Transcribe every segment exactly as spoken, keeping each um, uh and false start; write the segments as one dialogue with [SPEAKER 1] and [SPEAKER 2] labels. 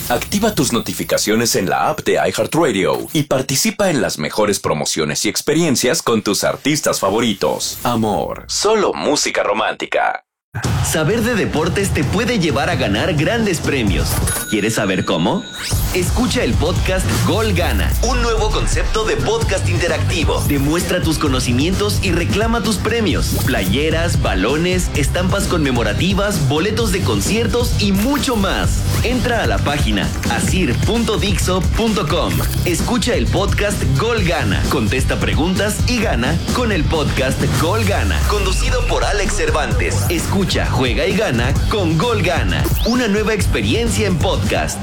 [SPEAKER 1] Activa tus notificaciones en la app de iHeartRadio y participa en las mejores promociones y experiencias con tus artistas favoritos. Amor, solo música romántica.
[SPEAKER 2] Saber de deportes te puede llevar a ganar grandes premios. ¿Quieres saber cómo? Escucha el podcast Gol Gana, un nuevo concepto de podcast interactivo. Demuestra tus conocimientos y reclama tus premios. Playeras, balones, estampas conmemorativas, boletos de conciertos y mucho más. Entra a la página asir punto dixo punto com. Escucha el podcast Gol Gana. Contesta preguntas y gana con el podcast Gol Gana. Conducido por Alex Cervantes. Escucha, juega y gana con Gol Gana. Una nueva experiencia en podcast.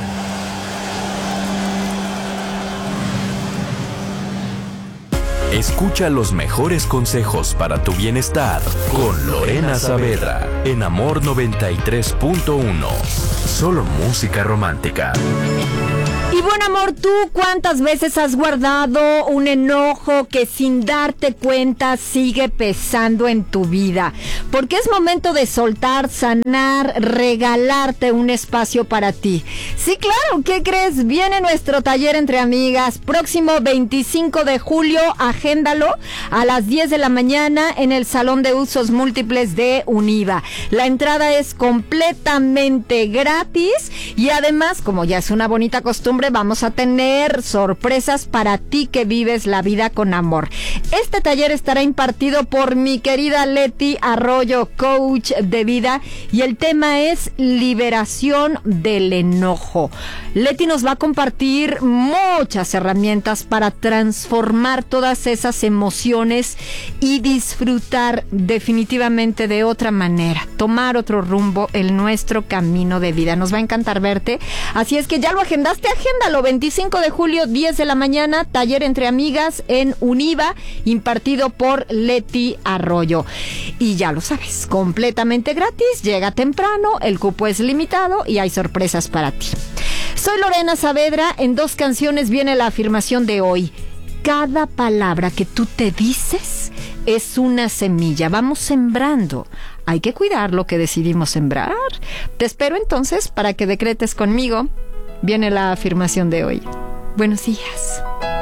[SPEAKER 3] Escucha los mejores consejos para tu bienestar con Lorena Saavedra en Amor noventa y tres punto uno. Solo música romántica.
[SPEAKER 4] Y buen amor, ¿tú cuántas veces has guardado un enojo que sin darte cuenta sigue pesando en tu vida? Porque es momento de soltar, sanar, regalarte un espacio para ti. Sí, claro, ¿qué crees? Viene nuestro taller entre amigas, próximo veinticinco de julio, agéndalo, a las diez de la mañana en el Salón de Usos Múltiples de Univa. La entrada es completamente gratis y además, como ya es una bonita costumbre, vamos a tener sorpresas para ti que vives la vida con amor. Este taller estará impartido por mi querida Leti Arroyo, coach de vida, y el tema es liberación del enojo. Leti nos va a compartir muchas herramientas para transformar todas esas emociones y disfrutar definitivamente de otra manera, tomar otro rumbo en nuestro camino de vida. Nos va a encantar verte, así es que ya lo agendaste, agéndalo, veinticinco de julio, diez de la mañana, taller entre amigas en Univa, impartido por Leti Arroyo. Y ya lo sabes, completamente gratis, llega temprano, el cupo es limitado y hay sorpresas para ti. Soy Lorena Saavedra, en dos canciones viene la afirmación de hoy. Cada palabra que tú te dices es una semilla, vamos sembrando. Hay que cuidar lo que decidimos sembrar. Te espero entonces para que decretes conmigo. Viene la afirmación de hoy. Buenos días.